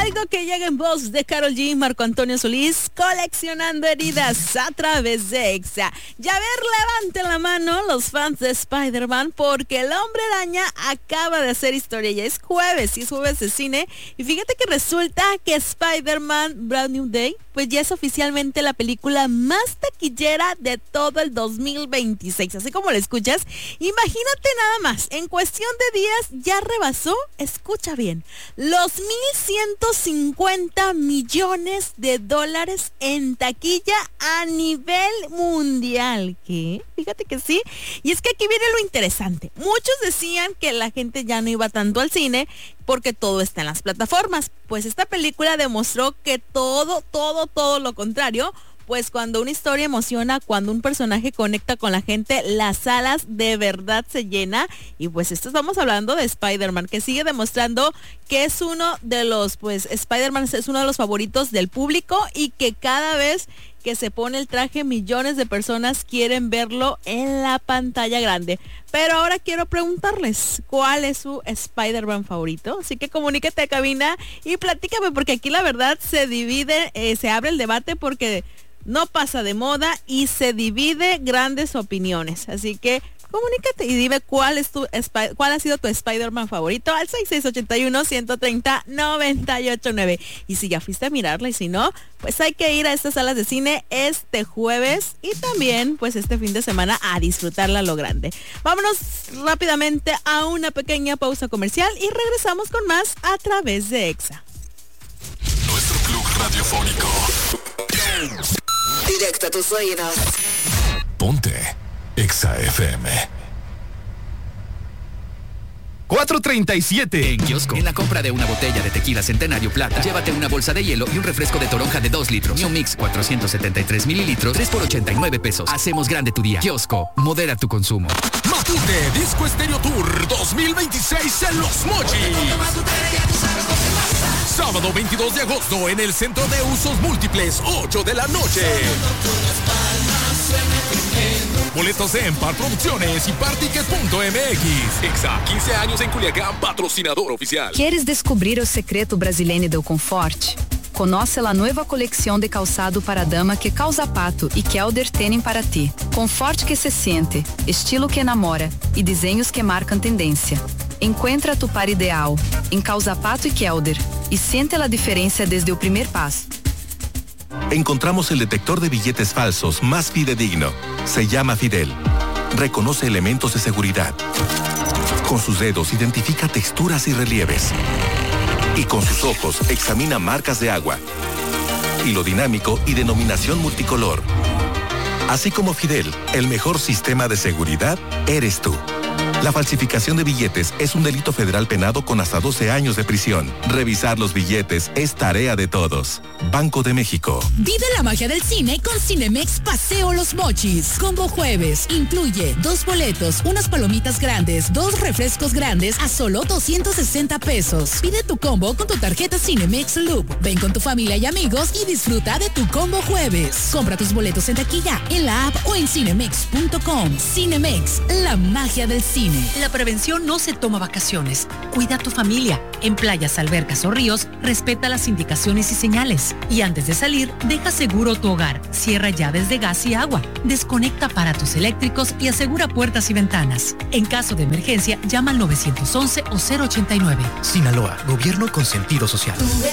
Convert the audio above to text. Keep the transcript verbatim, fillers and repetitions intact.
algo que llega en voz de Karol G, Marco Antonio Solís, Coleccionando Heridas a través de Exa. Y a ver, levanten la mano los fans de Spider-Man, porque el Hombre Araña acaba de hacer historia. Ya es jueves, y es jueves de cine. Y fíjate que resulta que Spider-Man Brand New Day, pues ya es oficialmente la película más taquillera de todo el dos mil veintiséis. Así como lo escuchas, imagínate nada más, en cuestión de días ya rebasó, escucha bien, los mil ciento cincuenta millones de dólares en taquilla a nivel mundial. ¿Qué? Fíjate que sí. Y es que aquí viene lo interesante. Muchos decían que la gente ya no iba tanto al cine porque todo está en las plataformas. Pues esta película demostró que todo, todo, todo lo contrario. Pues cuando una historia emociona, cuando un personaje conecta con la gente, las salas de verdad se llena. Y pues esto estamos hablando de Spider-Man, que sigue demostrando que es uno de los, pues Spider-Man es uno de los favoritos del público, y que cada vez que se pone el traje, millones de personas quieren verlo en la pantalla grande. Pero ahora quiero preguntarles, ¿cuál es su Spider-Man favorito? Así que comunícate a cabina y platícame, porque aquí la verdad se divide, eh, se abre el debate, porque no pasa de moda y se divide grandes opiniones. Así que comunícate y dime cuál es tu cuál ha sido tu Spider-Man favorito al seis seis ocho uno, uno tres cero, nueve ocho nueve. Y si ya fuiste a mirarla, y si no, pues hay que ir a estas salas de cine este jueves y también pues este fin de semana a disfrutarla a lo grande. Vámonos rápidamente a una pequeña pausa comercial y regresamos con más a través de Exa. Nuestro club radiofónico. Directo a tus oídos. Ponte Exa F M. cuatro treinta y siete. En Kiosco, en la compra de una botella de tequila Centenario Plata, llévate una bolsa de hielo y un refresco de toronja de dos litros. New Mix cuatrocientos setenta y tres mililitros, tres por ochenta y nueve pesos. Hacemos grande tu día. Kiosco, modera tu consumo. Matute Disco Estéreo Tour dos mil veintiséis en Los Mochis. Sábado veintidós de agosto en el Centro de Usos Múltiples, ocho de la noche. Boletos en Par Producciones y Particket punto M X. Exa, quince años en Culiacán, patrocinador oficial. Queres descobrir o secreto brasileiro do conforto? Conoce a nova coleção de calçado para dama que Causa Pato e Kelder têm para ti. Conforto que se sente, estilo que enamora e desenhos que marcam tendência. Encuentra tu par ideal em Causa Pato e Kelder e siente a diferença desde o primeiro passo. Encontramos el detector de billetes falsos más fidedigno. Se llama Fidel. Reconoce elementos de seguridad. Con sus dedos identifica texturas y relieves. Y con sus ojos examina marcas de agua. Hilo dinámico y denominación multicolor. Así como Fidel, el mejor sistema de seguridad eres tú. La falsificación de billetes es un delito federal penado con hasta doce años de prisión. Revisar los billetes es tarea de todos. Banco de México. Vive la magia del cine con Cinemex Paseo Los Mochis. Combo jueves incluye dos boletos, unas palomitas grandes, dos refrescos grandes a solo doscientos sesenta pesos. Pide tu combo con tu tarjeta Cinemex Loop. Ven con tu familia y amigos y disfruta de tu combo jueves. Compra tus boletos en taquilla, en la app o en cinemex punto com. Cinemex, la magia del cine. La prevención no se toma vacaciones. Cuida a tu familia. En playas, albercas o ríos, respeta las indicaciones y señales. Y antes de salir, deja seguro tu hogar. Cierra llaves de gas y agua. Desconecta aparatos eléctricos y asegura puertas y ventanas. En caso de emergencia, llama al nueve once o cero ochenta y nueve. Sinaloa, gobierno con sentido social.